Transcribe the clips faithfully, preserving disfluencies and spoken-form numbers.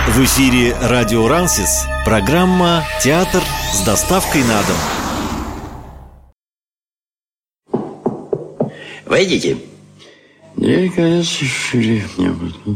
В эфире радио Рансис, программа «Театр с доставкой на дом». Войдите. Я, конечно, еще не буду.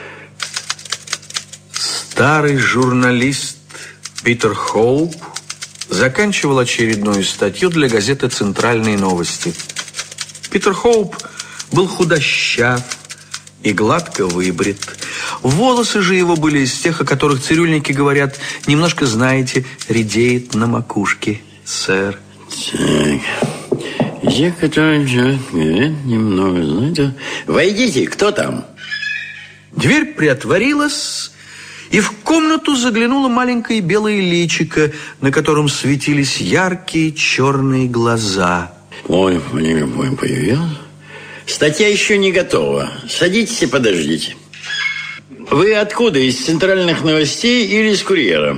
Старый журналист Питер Хоуп заканчивал очередную статью для газеты «Центральные новости». Питер Хоуп был худощав и гладко выбрит. Волосы же его были из тех, о которых цирюльники говорят, немножко, знаете, редеет на макушке, сэр. Так, я, который говорит, немного, знаете. Войдите, кто там? Дверь приотворилась, и в комнату заглянуло маленькое белое личико, на котором светились яркие черные глаза. Ой, не появился. Статья еще не готова. Садитесь и подождите. Вы откуда? Из центральных новостей или из курьера?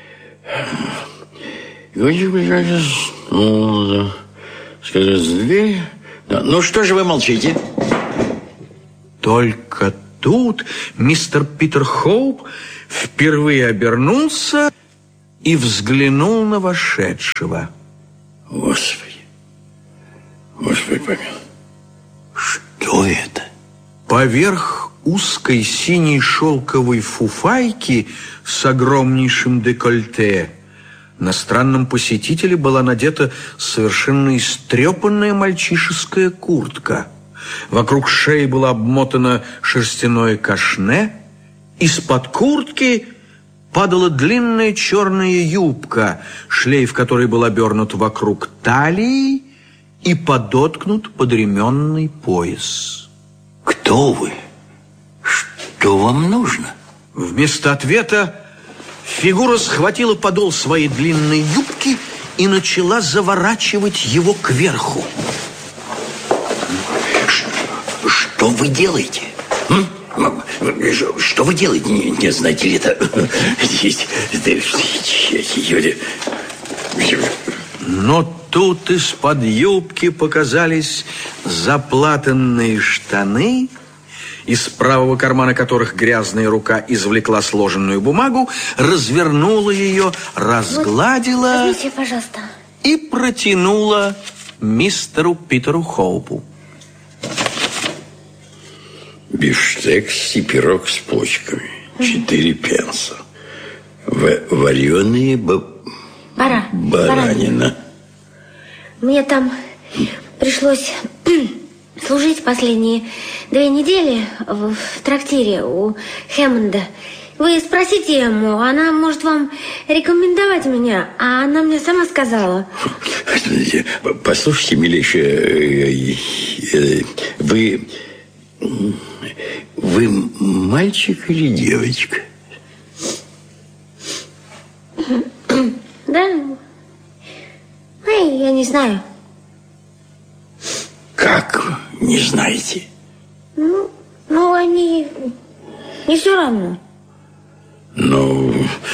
Ну что же вы молчите? Только тут мистер Питер Хоуп впервые обернулся и взглянул на вошедшего. Господи, Господи помилуй, что это? Поверх узкой синей шелковой фуфайки с огромнейшим декольте на странном посетителе была надета совершенно истрепанная мальчишеская куртка. Вокруг шеи было обмотано шерстяное кашне, из-под куртки падала длинная черная юбка, шлейф которой был обернут вокруг талии и подоткнут под ременный пояс. Кто вы? Что вам нужно? Вместо ответа фигура схватила подол своей длинной юбки и начала заворачивать его кверху. Что вы делаете? М? Что вы делаете? Не, не знаете ли это? Но тут из-под юбки показались заплатанные штаны, из правого кармана которых грязная рука извлекла сложенную бумагу, развернула ее, разгладила, возьмите, пожалуйста, и протянула мистеру Питеру Хоупу. Бифштекс и пирог с почками. Четыре пенса. В вареные б... Бара. баранина. Мне там пришлось служить последние две недели в, в трактире у Хэммонда. Вы спросите ему, она может вам рекомендовать меня, а она мне сама сказала. Послушайте, милейшая, вы... Вы мальчик или девочка? Да? Ой, я не знаю. Как не знаете? Ну, ну они... Не все равно. Ну,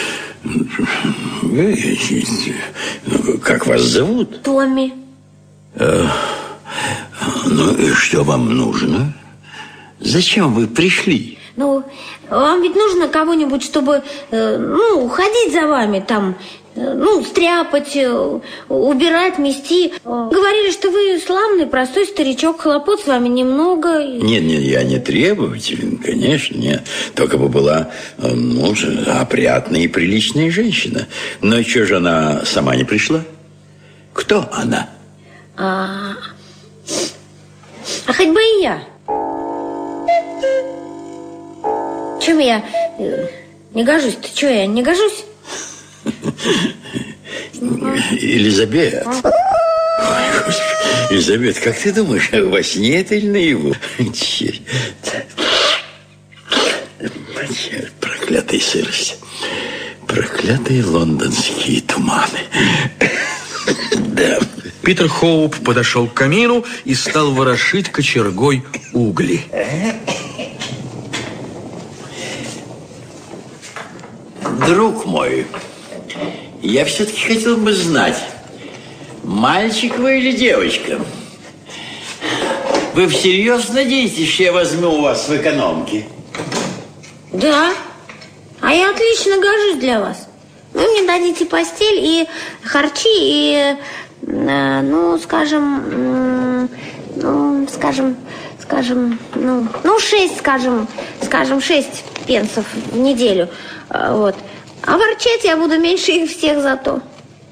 вы... Как вас зовут? Томми. А, ну, и что вам нужно? Зачем вы пришли? Ну, вам ведь нужно кого-нибудь, чтобы, э, ну, ходить за вами там, э, ну, стряпать, э, убирать, мести. Говорили, что вы славный, простой старичок, хлопот с вами немного. Нет, нет, я не требователен, конечно, нет. Только бы была, ну, опрятная и приличная женщина. Но что же она сама не пришла? Кто она? А, а хоть бы и я. Чем я э, не гожусь-то? Чего я не гожусь? Елизабет. Ой, Господи. Елизабет, как ты думаешь, во сне это или наяву? Черт. Проклятая сырость. Проклятые лондонские туманы. Да. Питер Хоуп подошел к камину и стал ворошить кочергой угли. Друг мой, я все-таки хотел бы знать, мальчик вы или девочка? Вы всерьез надеетесь, что я возьму у вас в экономке? Да. А я отлично гожусь для вас. Вы мне дадите постель и харчи, и, э, ну, скажем, э, ну, скажем, скажем, ну, ну, шесть, скажем, скажем, шесть пенсов в неделю. Э, вот. А ворчать я буду меньше их всех зато.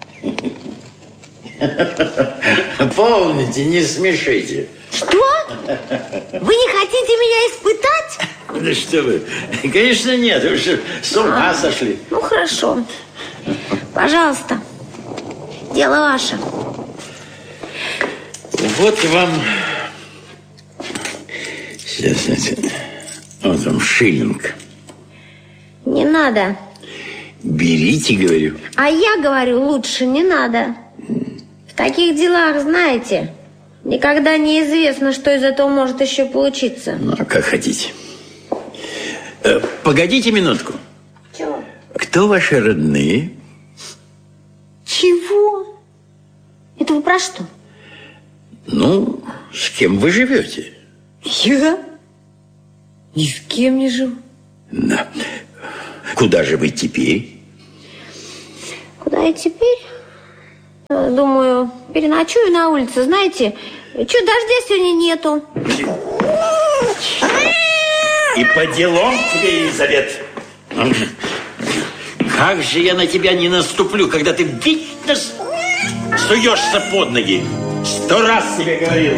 Помните, не смешите. Что? Вы не хотите меня испытать? Да что вы? Конечно, нет. Вы же с ума а, сошли. Ну, хорошо. Пожалуйста. Дело ваше. Вот вам... Сейчас, вот вам шиллинг. Не надо. Берите, говорю. А я говорю, лучше не надо. В таких делах, знаете, никогда не известно, что из этого может еще получиться. Ну, как хотите. Э, погодите минутку. Чего? Кто ваши родные? Чего? Это вы про что? Ну, с кем вы живете? Я? Ни с кем не живу. Да. Куда же вы теперь? Куда я теперь? Думаю, переночую на улице. Знаете, чё, дождя сегодня нету. И по делам тебе, Елизавет. Как же я на тебя не наступлю, когда ты вечно суешься под ноги. Сто раз тебе говорил.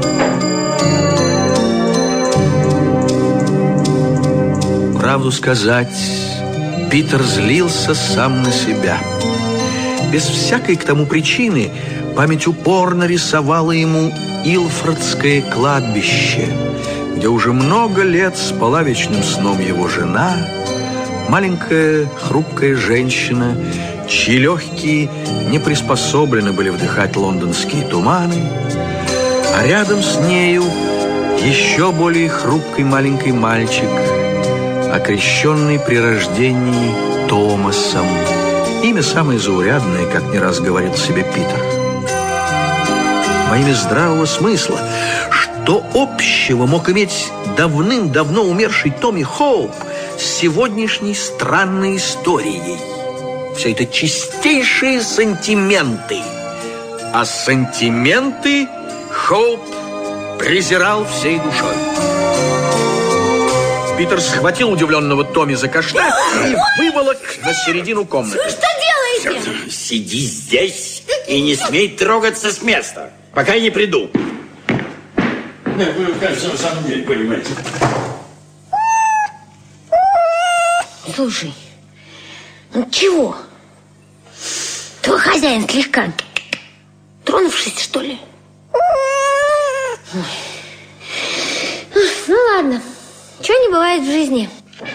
Правду сказать, Питер злился сам на себя. Без всякой к тому причины память упорно рисовала ему Илфордское кладбище, где уже много лет спала вечным сном его жена, маленькая хрупкая женщина, чьи легкие не приспособлены были вдыхать лондонские туманы, а рядом с нею еще более хрупкий маленький мальчик, окрещенный при рождении Томасом. Имя самое заурядное, как не раз говорил себе Питер. Во имя здравого смысла, что общего мог иметь давным-давно умерший Томми Хоуп с сегодняшней странной историей? Все это чистейшие сантименты. А сантименты Хоуп презирал всей душой. Питер схватил удивленного Томми за каштан и выволок на середину комнаты. Вы что делаете? Сиди здесь и не смей трогаться с места, пока я не приду. Вы, кажется, в самом деле понимаете. Слушай, ну чего? Твой хозяин слегка тронувшись, что ли? Ну ладно. Чего не бывает в жизни?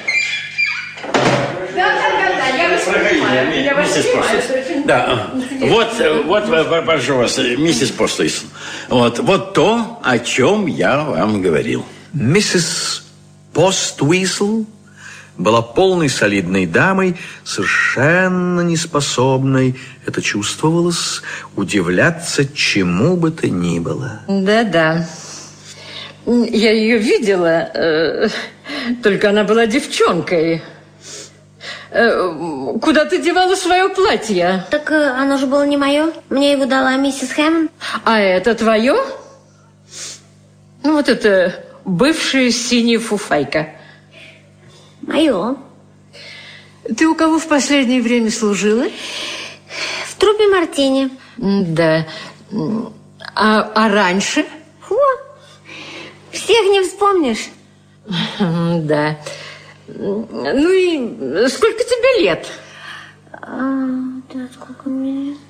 Да, да, да, я вас понимаю. Я вас понимаю. Да, вот, вот, прошу вас, миссис Постлейсон. Вот, вот то, о чем я вам говорил. Миссис Поствисл была полной солидной дамой, совершенно неспособной, это чувствовалось, удивляться чему бы то ни было. Да-да. Я ее видела, э, только она была девчонкой. Э, куда ты девала свое платье? Так э, оно же было не мое. Мне его дала миссис Хэммонд. А это твое? Ну, вот это бывшая синяя фуфайка. Мое. Ты у кого в последнее время служила? В труппе Мартини. Да. А, а раньше? Фу. Всех не вспомнишь. Да. Ну и сколько тебе лет? А, да, сколько мне лет?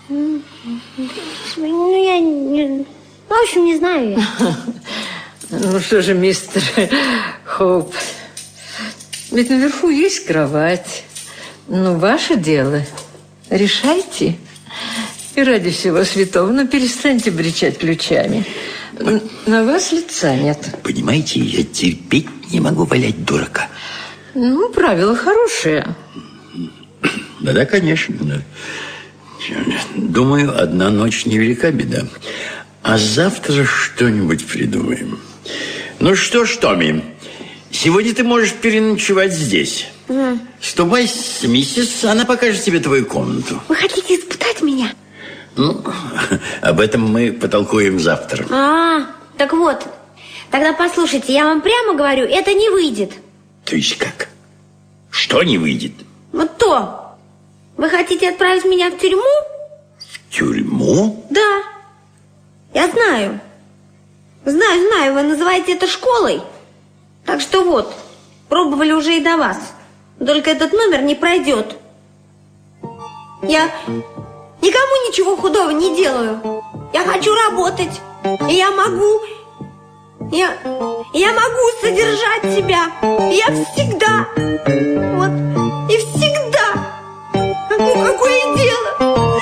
Ну, я не... В общем, не знаю я. Ну что же, мистер Хоуп, ведь наверху есть кровать. Ну, ваше дело. Решайте. И ради всего святого, ну, перестаньте бричать ключами. На вас лица нет. Понимаете, я терпеть не могу валять дурака. Ну, правило хорошее. Да-да, конечно. Да. Думаю, одна ночь невелика беда. А завтра что-нибудь придумаем. Ну что ж, Томми, сегодня ты можешь переночевать здесь. Mm. Ступай с миссис, она покажет тебе твою комнату. Вы хотите испытать меня? Ну, об этом мы потолкуем завтра. А, так вот. Тогда послушайте, я вам прямо говорю, это не выйдет. То есть как? Что не выйдет? Вот то. Вы хотите отправить меня в тюрьму? В тюрьму? Да. Я знаю. Знаю, знаю, вы называете это школой. Так что вот, пробовали уже и до вас. Только этот номер не пройдет. Я никому ничего худого не делаю. Я хочу работать. И я могу... Я, я могу содержать себя. Я всегда... Вот, и всегда. Ну, какое дело?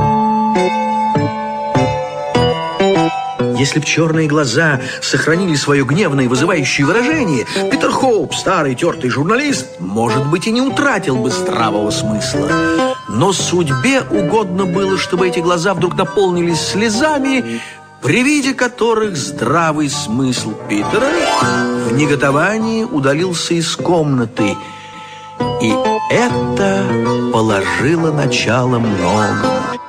Если б черные глаза сохранили свое гневное и вызывающее выражение, Питер Хоуп, старый тертый журналист, может быть, и не утратил бы здравого смысла. Но судьбе угодно было, чтобы эти глаза вдруг наполнились слезами, при виде которых здравый смысл Питера в негодовании удалился из комнаты. И это положило начало многому.